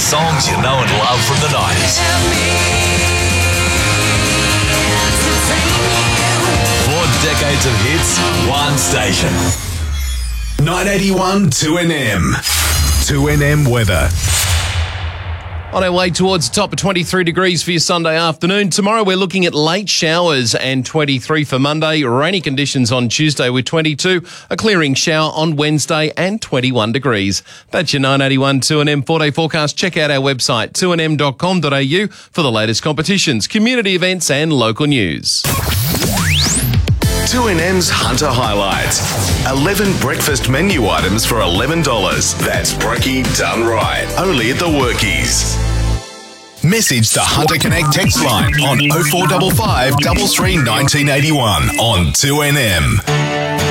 songs you know and love from the 90s. 4 decades of hits, one station. 981 2NM. 2NM weather. On our way towards the top of 23 degrees for your Sunday afternoon. Tomorrow we're looking at late showers and 23 for Monday. Rainy conditions on Tuesday with 22. A clearing shower on Wednesday and 21 degrees. That's your 981 2NM 4-day forecast. Check out our website 2nm.com.au for the latest competitions, community events and local news. 2NM's Hunter Highlights. 11 breakfast menu items for $11. That's brekkie done right. Only at the Workies. Message the Hunter Connect text line on 0455 33 1981 on 2NM.